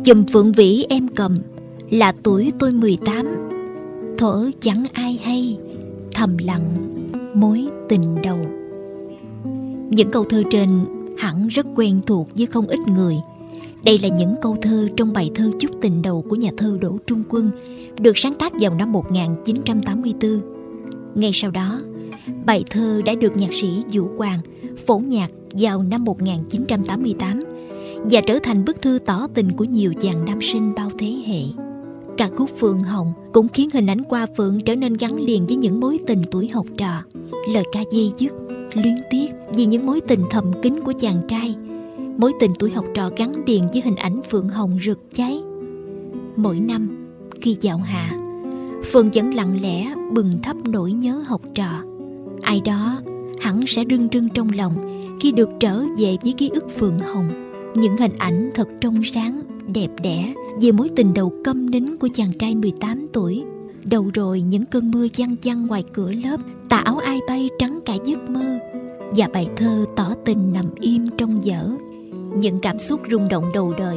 Chùm phượng vĩ em cầm, là tuổi tôi 18. Thuở chẳng ai hay, thầm lặng mối tình đầu. Những câu thơ trên hẳn rất quen thuộc với không ít người. Đây là những câu thơ trong bài thơ Chúc tình đầu của nhà thơ Đỗ Trung Quân, được sáng tác vào năm 1984. Ngay sau đó, bài thơ đã được nhạc sĩ Vũ Hoàng phổ nhạc vào năm 1988 và trở thành bức thư tỏ tình của nhiều chàng nam sinh bao thế hệ. Ca khúc Phượng Hồng cũng khiến hình ảnh Hoa Phượng trở nên gắn liền với những mối tình tuổi học trò. Lời ca dây dứt, luyến tiếc vì những mối tình thầm kín của chàng trai. Mối tình tuổi học trò gắn liền với hình ảnh Phượng Hồng rực cháy. Mỗi năm khi vào hạ, Phượng vẫn lặng lẽ bừng thắp nỗi nhớ học trò. Ai đó hẳn sẽ rưng rưng trong lòng khi được trở về với ký ức Phượng Hồng, những hình ảnh thật trong sáng, đẹp đẽ về mối tình đầu câm nín của chàng trai 18 tuổi. Đầu rồi những cơn mưa văng văng ngoài cửa lớp, tà áo ai bay trắng cả giấc mơ, và bài thơ tỏ tình nằm im trong vở. Những cảm xúc rung động đầu đời